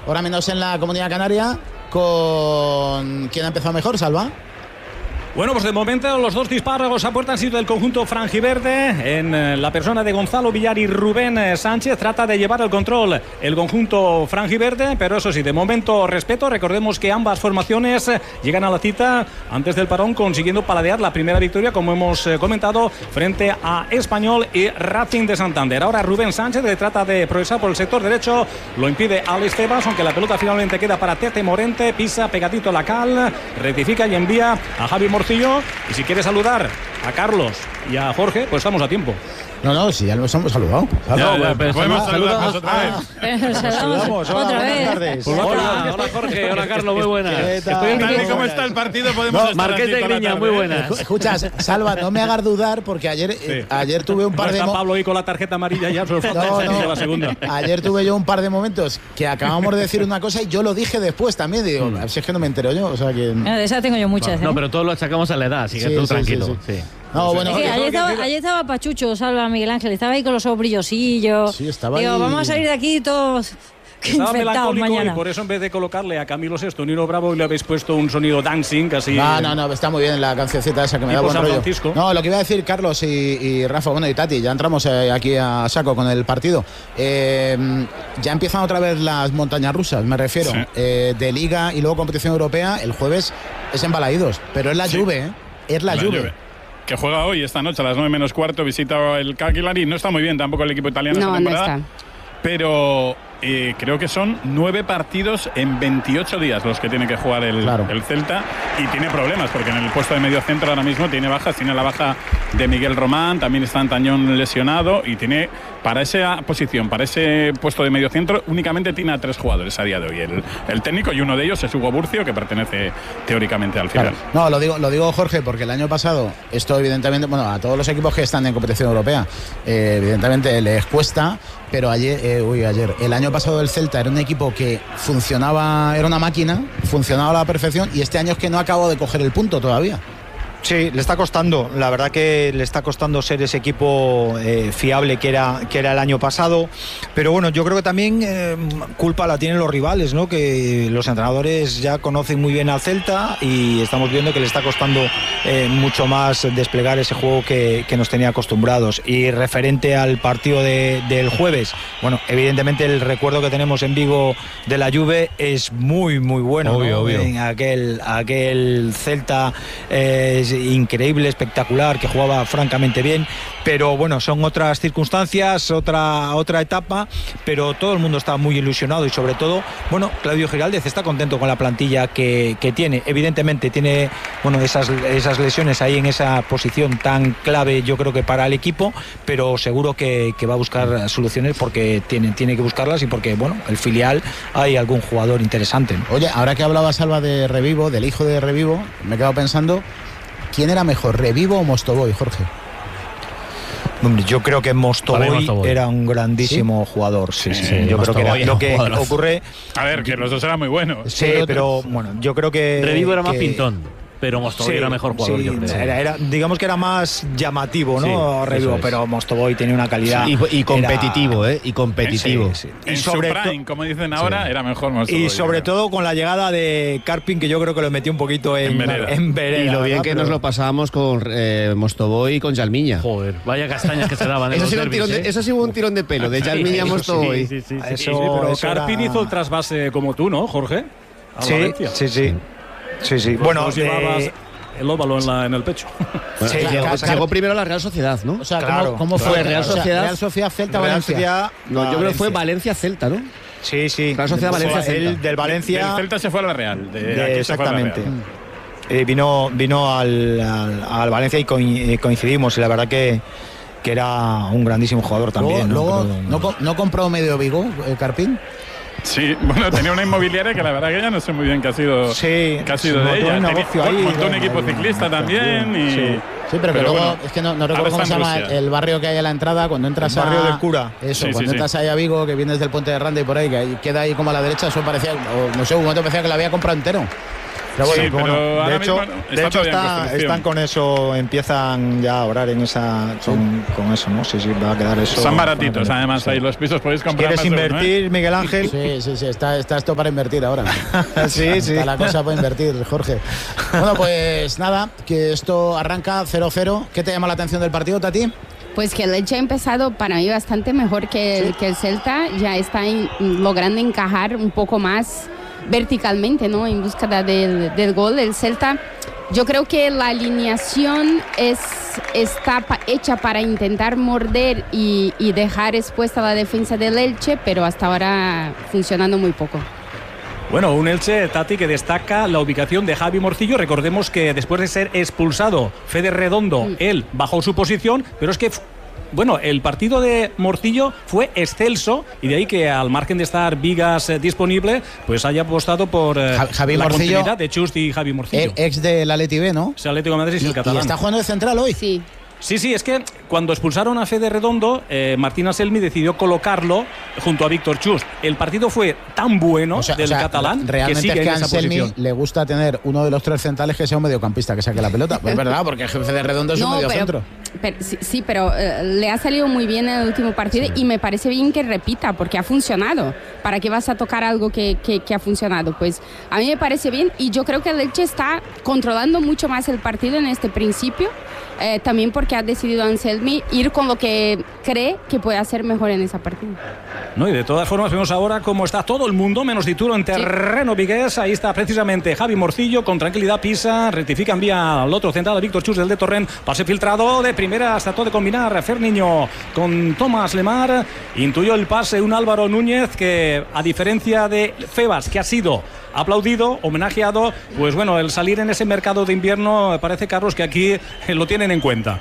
hora menos en la Comunidad Canaria, con quién ha empezado mejor, Salva. Bueno, pues de momento los dos disparos a puerta han sido del conjunto franjiverde. En la persona de Gonzalo Villar y Rubén Sánchez trata de llevar el control el conjunto franjiverde, pero eso sí, de momento respeto. Recordemos que ambas formaciones llegan a la cita antes del parón consiguiendo paladear la primera victoria, como hemos comentado, frente a Español y Racing de Santander. Ahora Rubén Sánchez, que trata de progresar por el sector derecho, lo impide Alex Tebas, aunque la pelota finalmente queda para Tete Morente, pisa pegadito la cal, rectifica y envía a Javi Morcillo. Y si quiere saludar a Carlos y a Jorge, pues estamos a tiempo. No, si ya nos hemos saludado. Podemos saludarnos otra vez. Saludamos. Otra vez. Buenas tardes. Hola Jorge, hola Carlos, muy buenas. Tal y como está el partido, podemos estar Marqués de Griña, muy buenas. Escuchas, Salva, no me hagas dudar porque ayer tuve un par de Pablo ahí con la tarjeta amarilla ya, solo falta la segunda. Ayer tuve yo un par de momentos que acabamos de decir una cosa y yo lo dije después también. Digo, si es que no me entero yo, o sea que... De esa tengo yo muchas. No, pero todos lo achacamos a la edad, así que tú tranquilo. Sí. No, bueno, ayer estaba Pachucho, Salva, Miguel Ángel, estaba ahí con los ojos brillosillos. Sí, estaba Digo, ahí. vamos a salir de aquí todos Estaba infectados melancólico mañana. y por eso en vez de colocarle a Camilo VI Nino Bravo le habéis puesto un sonido dancing casi. No, está muy bien la cancioncita esa que me da tipo buen San rollo. Francisco. No, lo que iba a decir Carlos y Rafa, bueno, y Tati, ya entramos aquí a saco con el partido. Ya empiezan otra vez las montañas rusas, me refiero, de Liga y luego competición europea. El jueves es en Balaídos, pero es la Juve, ¿eh? Es la Juve. Que juega hoy, esta noche, a las 9 menos cuarto, visita el Cagliari. No está muy bien tampoco el equipo italiano esta temporada. No está. Pero creo que son 9 partidos en 28 días los que tiene que jugar el Celta, y tiene problemas porque en el puesto de medio centro ahora mismo tiene bajas, tiene la baja de Miguel Román, también está Antañón lesionado, y tiene para esa posición, para ese puesto de medio centro, únicamente tiene a 3 jugadores a día de hoy. El técnico, y uno de ellos es Hugo Burcio, que pertenece teóricamente al final. No, lo digo Jorge, porque el año pasado, esto evidentemente, bueno, a todos los equipos que están en competición europea, evidentemente les cuesta, pero el año pasado el Celta era un equipo que funcionaba, era una máquina, funcionaba a la perfección, y este año es que no acabo de coger el punto todavía. Sí, le está costando, la verdad que le está costando ser ese equipo fiable que era el año pasado, pero bueno, yo creo que también culpa la tienen los rivales, ¿no? Que los entrenadores ya conocen muy bien al Celta y estamos viendo que le está costando mucho más desplegar ese juego que nos tenía acostumbrados. Y referente al partido del jueves, bueno, evidentemente el recuerdo que tenemos en Vigo de la Juve es muy muy bueno, obvio, ¿no? obvio. En aquel Celta increíble, espectacular, que jugaba francamente bien, pero bueno, son otras circunstancias, otra etapa, pero todo el mundo está muy ilusionado y sobre todo, bueno, Claudio Giraldez está contento con la plantilla que tiene. Evidentemente tiene, bueno, esas lesiones ahí en esa posición tan clave, yo creo que para el equipo, pero seguro que va a buscar soluciones porque tiene que buscarlas, y porque, bueno, el filial hay algún jugador interesante. Oye, ahora que hablaba Salva de Revivo, del hijo de Revivo, me he quedado pensando, ¿quién era mejor, Revivo o Mostovoy, Jorge? Yo creo que Mostovoy era un grandísimo jugador. Sí. Yo creo que era lo que ocurre. A ver, que los dos eran muy buenos. Sí, pero bueno, yo creo que Revivo era más pintón, pero Mostovoy era mejor jugador. Sí, yo creo. digamos que era más llamativo, ¿no? Revivo, pero Mostovoy tenía una calidad. Y competitivo, Y competitivo. Sí. En su prime, como dicen ahora, era mejor Mostovoy. Y sobre todo con la llegada de Karpin, que yo creo que lo metió un poquito en vereda. Y lo bien que nos lo pasábamos con Mostovoy y con Yalmiña. Joder, vaya castañas que se daban. Eso ha sido un tirón de pelo de Yalmiña a Mostovoy. Sí, pero Karpin hizo el trasvase como tú, ¿no, Jorge? Sí. Bueno, llevabas el óvalo en el pecho. Bueno, llegó primero a la Real Sociedad, ¿no? O sea, claro. ¿cómo fue? Real Sociedad? Real Sociedad, Celta, Valencia. No, yo creo que fue Valencia-Celta, ¿no? Sí. Real Sociedad, Valencia-Celta. El del Valencia. Del Celta se fue a la Real. Exactamente. Vino al Valencia y coincidimos, y la verdad que era un grandísimo jugador también. Luego, ¿no compró medio Vigo, Karpin? Sí, bueno, tenía una inmobiliaria que la verdad que ya no sé muy bien qué ha sido, de ella. Montó un equipo ciclista también. Sí, pero que luego, bueno, es que no recuerdo cómo se llama el barrio que hay a la entrada, cuando entras el barrio del Cura. Eso, cuando entras ahí a Vigo, que vienes del Puente de Randa y por ahí, que queda ahí como a la derecha, eso parecía, o no sé, un momento parecía que lo había comprado entero. Pero bueno, Sí, pero ahora de hecho, mismo está todavía en construcción. están con eso, empiezan ya a orar en esa con eso, ¿no? Sí, va a quedar eso. Son baratitos, además, ahí los pisos podéis comprar. ¿Quieres más de uno, invertir, Miguel Ángel? Sí, está esto para invertir ahora. Sí. Está la cosa para invertir, Jorge. Bueno, pues nada, que esto arranca 0-0. ¿Qué te llama la atención del partido, Tati? Pues que el Elche ha empezado para mí bastante mejor que el Celta, ya está logrando encajar un poco más verticalmente, ¿no? En búsqueda del gol. El Celta, yo creo que la alineación está hecha para intentar morder y dejar expuesta la defensa del Elche, pero hasta ahora funcionando muy poco. Bueno, un Elche, Tati, que destaca la ubicación de Javi Morcillo. Recordemos que después de ser expulsado Fede Redondo, él bajó su posición, pero es que, bueno, el partido de Morcillo fue excelso y de ahí que al margen de estar Vigas disponible, pues haya apostado por Javi la Morcillo, continuidad de Chust y Javi Morcillo. Ex del Atleti B, ¿no? Es Atlético de Madrid y el catalán. ¿Y está jugando de central hoy? Sí. Sí, es que cuando expulsaron a Fede Redondo, Martín Anselmi decidió colocarlo junto a Víctor Chust. El partido fue tan bueno del catalán realmente que sigue es que en esa Anselmi posición. le gusta tener uno de los tres centrales que sea un mediocampista que saque la pelota. Pues es verdad, porque el jefe de Redondo es un mediocentro. Pero le ha salido muy bien en el último partido y me parece bien que repita porque ha funcionado. ¿Para qué vas a tocar algo que ha funcionado? Pues a mí me parece bien y yo creo que el Elche está controlando mucho más el partido en este principio. También porque ha decidido Anselmi ir con lo que cree que puede hacer mejor en esa partida. No, y de todas formas vemos ahora cómo está todo el mundo, menos Dituro en terreno vigués. Ahí está precisamente Javi Morcillo, con tranquilidad pisa, rectifica, envía al otro central, a Víctor Chus del de Torrent, pase filtrado de primera, trató de combinar Ferniño con Tomás Lemar, intuyó el pase un Álvaro Núñez que, a diferencia de Febas, que ha sido aplaudido, homenajeado, pues bueno, el salir en ese mercado de invierno parece, Carlos, que aquí lo tienen en cuenta.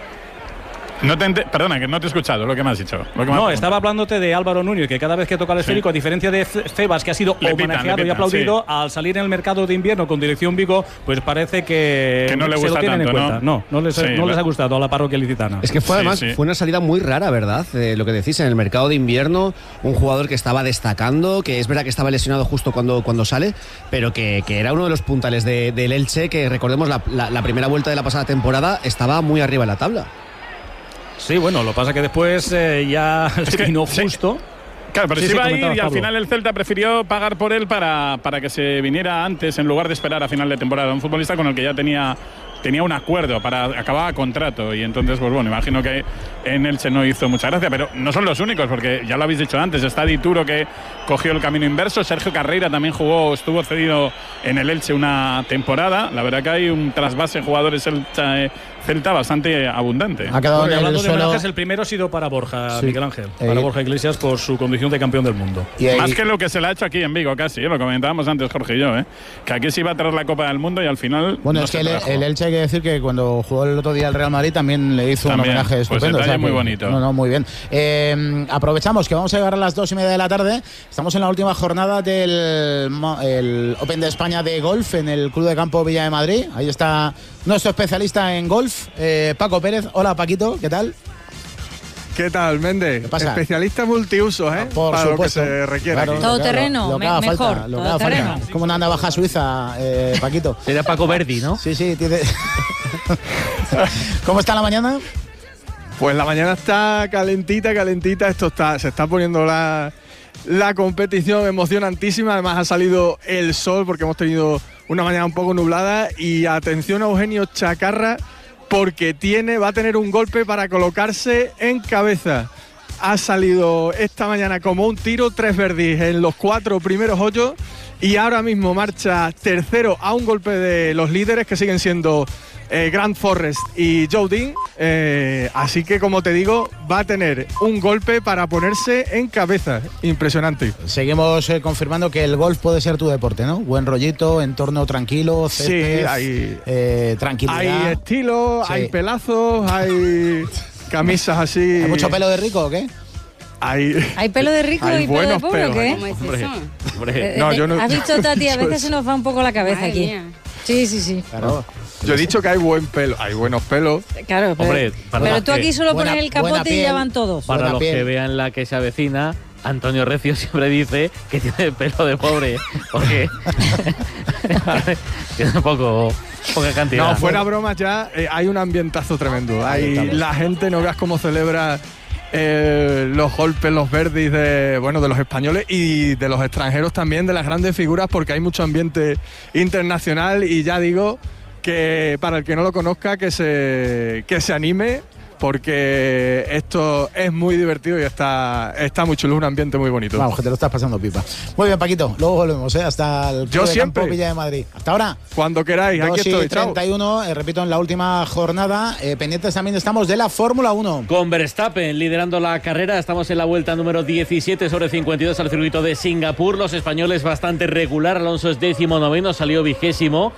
Perdona, que no te he escuchado lo que me has dicho. Estaba hablándote de Álvaro Núñez, que cada vez que toca el esférico, a diferencia de Febas, que ha sido homenajeado y aplaudido, al salir en el mercado de invierno con dirección Vigo, pues parece que no le se gusta lo tienen tanto, en cuenta. No les ha gustado a la parroquia licitana. Es que fue fue una salida muy rara, ¿verdad? Lo que decís, en el mercado de invierno, un jugador que estaba destacando, que es verdad que estaba lesionado justo cuando sale, pero que era uno de los puntales del Elche, que recordemos la primera vuelta de la pasada temporada estaba muy arriba en la tabla. Sí, bueno, lo pasa que después ya le vino justo. Claro, pero se iba a ir y al final el Celta prefirió pagar por él para que se viniera antes en lugar de esperar a final de temporada. Un futbolista con el que ya tenía un acuerdo para acabar contrato y entonces, pues bueno, imagino que en Elche no hizo mucha gracia, pero no son los únicos porque ya lo habéis dicho antes, está Dituro que cogió el camino inverso, Sergio Carreira también estuvo cedido en el Elche una temporada, la verdad que hay un trasvase de jugadores Celta bastante abundante. Ha quedado en hablando el de suelo. homenajes, el primero ha sido para Borja, Miguel Ángel, para Borja Iglesias por su condición de campeón del mundo. Más que lo que se le ha hecho aquí en Vigo casi, lo comentábamos antes Jorge y yo, que aquí se iba a traer la Copa del Mundo y al final es que el Elche, hay que decir que cuando jugó el otro día el Real Madrid también le hizo un homenaje estupendo. Pues muy bonito. Muy bien. Aprovechamos que vamos a llegar a las 2:30 de la tarde. Estamos en la última jornada del Open de España de golf en el Club de Campo Villa de Madrid. Ahí está nuestro especialista en golf, Paco Pérez. Hola, Paquito, ¿qué tal? ¿Qué tal, Méndez? ¿Qué pasa? Especialista multiusos, Por para supuesto. lo que se requiere. Claro, Todoterreno, lo que haga mejor. falta, lo que haga falta. Es como una navaja suiza, Paquito. Sería Paco Verdi, ¿no? Sí, tiene. ¿Cómo está la mañana? Pues la mañana está calentita. Se está poniendo la competición emocionantísima. Además ha salido el sol porque hemos tenido una mañana un poco nublada. Y atención a Eugenio Chacarra porque va a tener un golpe para colocarse en cabeza. Ha salido esta mañana como un tiro, 3 birdies en los 4 primeros hoyos y ahora mismo marcha tercero a un golpe de los líderes que siguen siendo Grant Forrest y Joe Dean. Así que, como te digo, va a tener un golpe para ponerse en cabeza. Impresionante. Seguimos confirmando que el golf puede ser tu deporte, ¿no? Buen rollito, entorno tranquilo, césped, hay tranquilidad. Hay estilo, hay pelazos, hay camisas así. ¿Hay mucho pelo de rico o qué? ¿Hay pelo de rico y pelo de pobre o qué? ¿Cómo es Hombre, eso? hombre. No, yo no. ¿Has visto, Tati? A veces se nos va un poco la cabeza Madre aquí. mía. Sí. Claro. Yo he dicho que hay buen pelo, hay buenos pelos. Claro, Hombre, para pero los tú aquí que- solo buena- pones el buena capote y piel. ya van todos. Para Buena los piel. que vean la que se avecina, Antonio Recio siempre dice que tiene pelo de pobre, porque tiene poca cantidad. No, fuera bromas ya, hay un ambientazo tremendo. La gente, no veas cómo celebra los golpes, los verdis de los españoles y de los extranjeros también, de las grandes figuras, porque hay mucho ambiente internacional. Y ya digo que para el que no lo conozca, que se anime, porque esto es muy divertido y está muy chulo, un ambiente muy bonito. Vamos, que te lo estás pasando pipa. Muy bien, Paquito, luego volvemos, hasta el Yo siempre. Campo Villa de Madrid. Hasta ahora. Cuando queráis, aquí estoy. 31, repito, en la última jornada. Pendientes también estamos de la Fórmula 1. Con Verstappen liderando la carrera, estamos en la vuelta número 17 sobre 52 al circuito de Singapur. Los españoles bastante regular, Alonso es 19º, salió 20º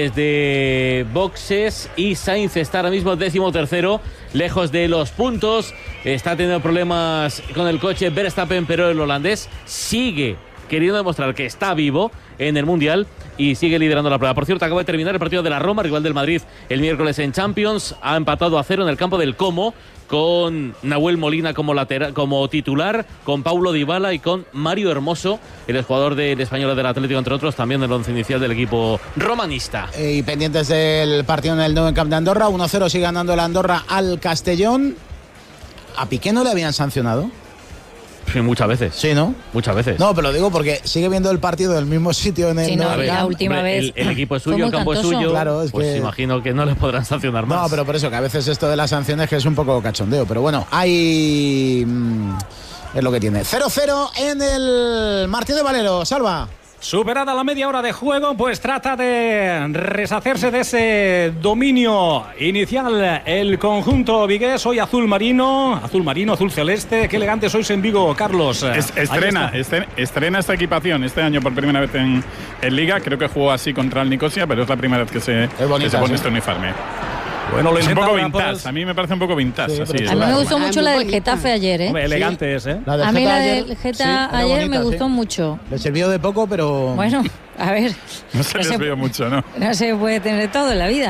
desde boxes, y Sainz está ahora mismo 13º, lejos de los puntos. Está teniendo problemas con el coche Verstappen, pero el holandés sigue queriendo demostrar que está vivo en el Mundial y sigue liderando la prueba. Por cierto, acaba de terminar el partido de la Roma, rival del Madrid el miércoles en Champions. Ha empatado a 0 en el campo del Como, con Nahuel Molina como titular, con Paulo Dybala y con Mario Hermoso, el jugador del Español del Atlético, entre otros, también del once inicial del equipo romanista. Y pendientes del partido en el Nou Camp de Andorra, 1-0 sigue ganando el Andorra al Castellón. ¿A Piqué no le habían sancionado? Sí, muchas veces. Sí, ¿no? Muchas veces. No, pero lo digo porque sigue viendo el partido del mismo sitio en el... Sí, no, la última vez. El equipo es suyo, el campo es suyo. Claro, es pues que... imagino que no le podrán sancionar más. No, pero por eso, que a veces esto de las sanciones que es un poco cachondeo. Pero bueno, hay... es lo que tiene. 0-0 en el Martín de Valero. Salva. Superada la media hora de juego, pues trata de reshacerse de ese dominio inicial el conjunto vigués. Hoy azul marino, azul celeste. Qué elegante sois en Vigo, Carlos. Estrena esta equipación este año por primera vez en Liga. Creo que jugó así contra el Nicosia, pero es la primera vez que se pone este uniforme. Bueno, lo es un poco vintage, a mí me parece un poco vintage. Sí, así, a mí me gustó mucho la del Getafe ayer, ¿eh? Hombre, elegante es, ¿eh? A mí la del Getafe ayer bonita, me gustó mucho. Le sirvió de poco, pero... Bueno, a ver. No se les vio mucho, ¿no? No se puede tener todo en la vida.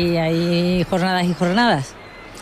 Hay jornadas y jornadas.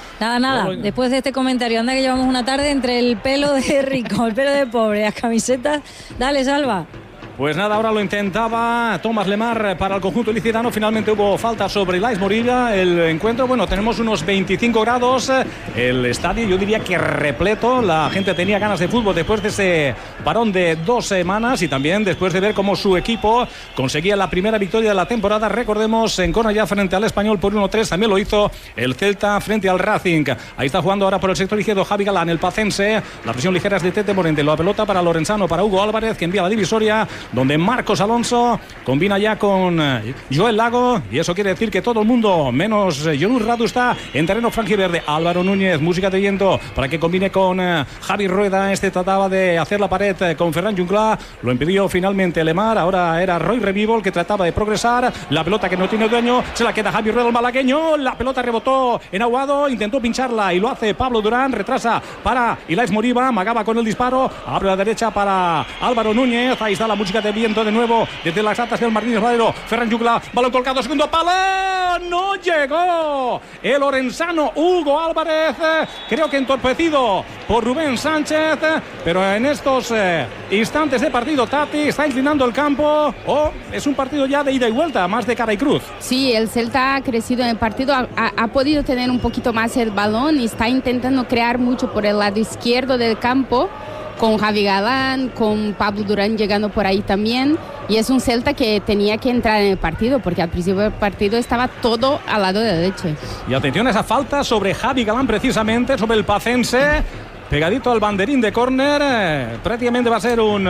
Nada. Después de este comentario, anda que llevamos una tarde entre el pelo de rico, el pelo de pobre, las camisetas. Dale, Salva. Pues nada, ahora lo intentaba Tomás Lemar para el conjunto ilicitano. Finalmente hubo falta sobre Ilais Morilla. El encuentro, bueno, tenemos unos 25 grados. El estadio, yo diría que repleto. La gente tenía ganas de fútbol después de ese parón de 2 semanas y también después de ver cómo su equipo conseguía la primera victoria de la temporada. Recordemos, en Cornellá frente al Español por 1-3. También lo hizo el Celta frente al Racing. Ahí está jugando ahora por el sector izquierdo Javi Galán, el pacense. La presión ligera es de Tete Morente. La pelota para Lorenzano, para Hugo Álvarez, que envía la divisoria, donde Marcos Alonso combina ya con Joel Lago, y eso quiere decir que todo el mundo, menos Jonus Radu, está en terreno franjiverde. Álvaro Núñez, música de viento para que combine con Javi Rueda. Este trataba de hacer la pared con Ferran Jungla, lo impidió finalmente Lemar. Ahora era Roy Revivo el que trataba de progresar. La pelota que no tiene dueño, se la queda Javi Rueda, el malagueño. La pelota rebotó en Aguado, intentó pincharla y lo hace Pablo Durán. Retrasa para Ilais Moriba, Magaba con el disparo, abre a la derecha para Álvaro Núñez. Ahí está la música de viento de nuevo desde las altas del Martínez Valero. Ferran Jungla, balón colgado, segundo palo, no llegó el orensano Hugo Álvarez, creo que entorpecido por Rubén Sánchez, pero en estos instantes de partido Tati está inclinando el campo, o es un partido ya de ida y vuelta, más de cara y cruz. Sí, el Celta ha crecido en el partido, ha podido tener un poquito más el balón y está intentando crear mucho por el lado izquierdo del campo, con Javi Galán, con Pablo Durán llegando por ahí también. Y es un Celta que tenía que entrar en el partido, porque al principio del partido estaba todo al lado derecho. Y atención a esa falta sobre Javi Galán, precisamente, sobre el pacense. Pegadito al banderín de córner, prácticamente va a ser un,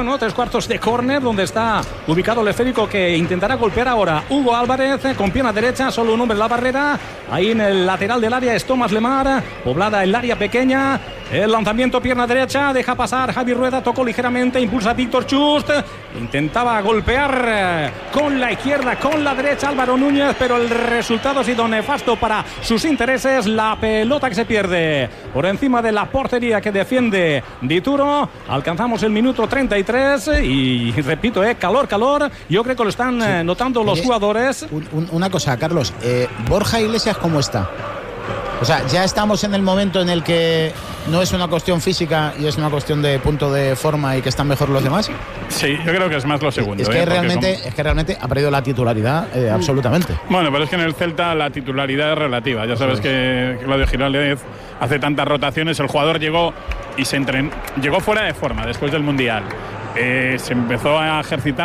3/4 de córner, donde está ubicado el esférico que intentará golpear ahora Hugo Álvarez, con pierna derecha, solo un hombre en la barrera. Ahí en el lateral del área es Tomás Lemar, poblada el área pequeña. El lanzamiento, pierna derecha, deja pasar Javi Rueda, tocó ligeramente, impulsa Víctor Chust, intentaba golpear con la izquierda, con la derecha Álvaro Núñez, pero el resultado ha sido nefasto para sus intereses. La pelota que se pierde por encima de la portería que defiende Dituro. Alcanzamos el minuto 33 y repito, calor. Yo creo que lo están notando los jugadores. Una cosa, Carlos, Borja Iglesias, ¿cómo está? O sea, ya estamos en el momento en el que ¿No es una cuestión física y es una cuestión de punto de forma y que están mejor los demás? Sí, yo creo que es más lo segundo. Es que realmente ha perdido la titularidad absolutamente. Bueno, pero es que en el Celta la titularidad es relativa. Ya sabes que Claudio Giraldez hace tantas rotaciones. El jugador llegó y llegó fuera de forma después del Mundial. Se empezó a ejercitar